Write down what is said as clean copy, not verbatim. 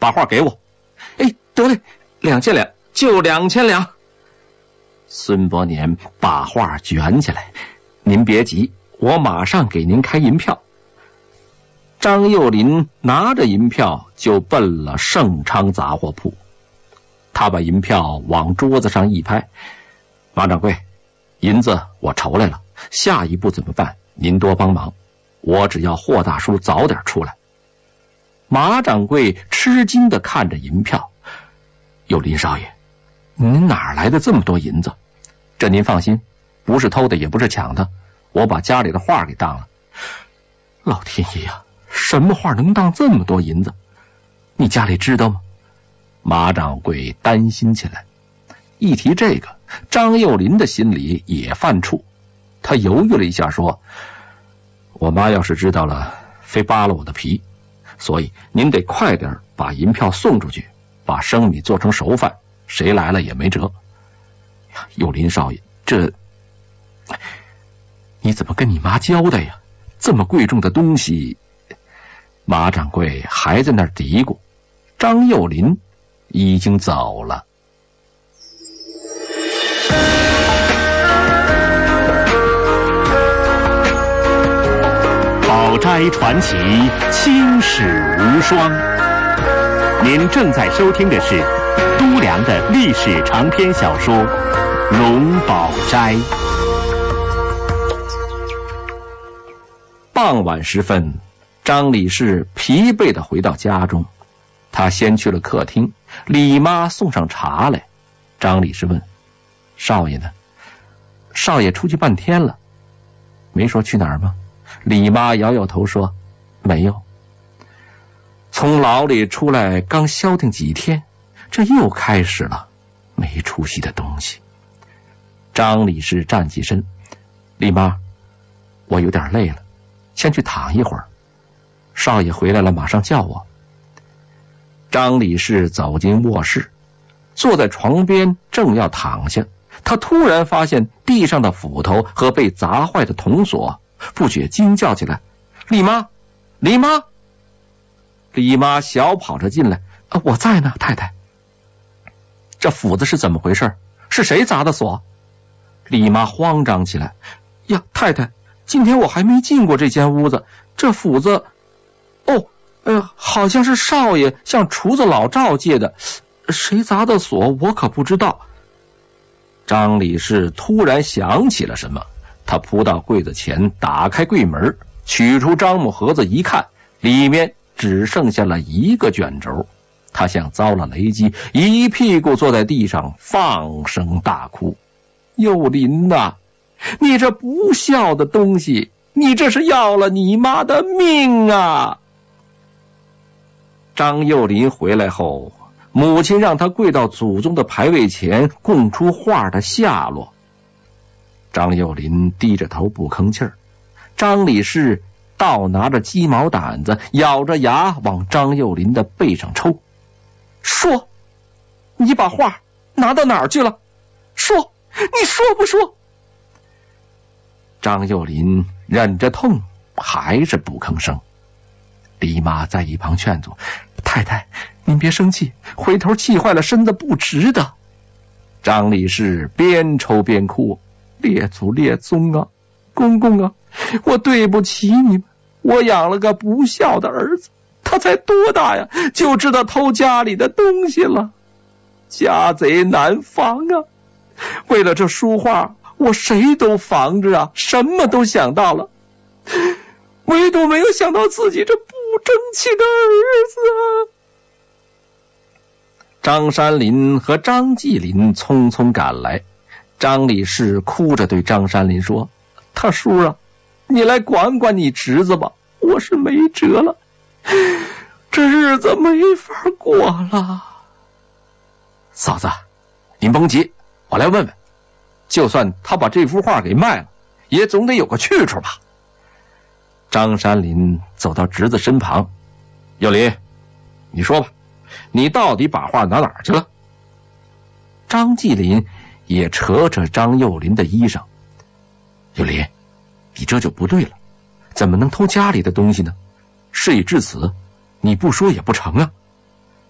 把画给我。哎，得嘞，2000两，就2000两。孙伯年把画卷起来，您别急，我马上给您开银票。张幼林拿着银票就奔了盛昌杂货铺，他把银票往桌子上一拍：“马掌柜，银子我筹来了，下一步怎么办？您多帮忙，我只要霍大叔早点出来。”马掌柜吃惊地看着银票：“幼林少爷，您哪来的这么多银子？这您放心，不是偷的，也不是抢的，我把家里的画给当了。”老天爷呀，什么画能当这么多银子？你家里知道吗？马掌柜担心起来。一提这个，张幼林的心里也犯怵。他犹豫了一下说：“我妈要是知道了，非扒了我的皮，所以您得快点把银票送出去，把生米做成熟饭，谁来了也没辙。”幼林少爷，这你怎么跟你妈交代呀？这么贵重的东西。马掌柜还在那儿嘀咕，张幼林已经走了。 宝斋传奇，青史无双。您正在收听的是都良的历史长篇小说《龙宝斋》。 傍晚时分，张李氏疲惫地回到家中，他先去了客厅，李妈送上茶来。张李氏问：“少爷呢？”“少爷出去半天了。”“没说去哪儿吗？”李妈摇摇头说：“没有。从牢里出来刚消停几天，这又开始了，没出息的东西。”张李氏站起身：“李妈，我有点累了，先去躺一会儿。少爷回来了马上叫我。”张李氏走进卧室，坐在床边正要躺下，他突然发现地上的斧头和被砸坏的铜锁，不觉惊叫起来：“李妈，李妈！”李妈小跑着进来：“我在呢，太太。”“这斧子是怎么回事？是谁砸的锁？”李妈慌张起来：“呀，太太，今天我还没进过这间屋子，这斧子……好像是少爷向厨子老赵借的，谁砸的锁我可不知道。”张李氏突然想起了什么，他扑到柜子前，打开柜门，取出樟木盒子一看，里面只剩下了一个卷轴。他像遭了雷击，一屁股坐在地上，放声大哭：“幼林呐，你这不孝的东西，你这是要了你妈的命啊！”张幼林回来后，母亲让他跪到祖宗的牌位前，供出画的下落。张幼林低着头不吭气儿。张李氏倒拿着鸡毛掸子，咬着牙往张幼林的背上抽：“说，你把画拿到哪儿去了？说，你说不说？”张幼林忍着痛，还是不吭声。李妈在一旁劝阻：“太太，您别生气，回头气坏了身子不值得。”张李氏边抽边哭：“列祖列宗啊，公公啊，我对不起你们，我养了个不孝的儿子，他才多大呀，就知道偷家里的东西了。家贼难防啊，为了这书画，我谁都防着啊，什么都想到了，唯独没有想到自己这不争气的儿子啊。”张山林和张继林匆匆赶来，张李氏哭着对张山林说：“他叔啊，你来管管你侄子吧，我是没辙了，这日子没法过了。”“嫂子，您甭急，我来问问，就算他把这幅画给卖了，也总得有个去处吧。”张山林走到侄子身旁：“幼林，你说吧，你到底把画拿哪儿去了？”张继林也扯扯张幼林的衣裳：“幼林，你这就不对了，怎么能偷家里的东西呢？事已至此，你不说也不成啊。”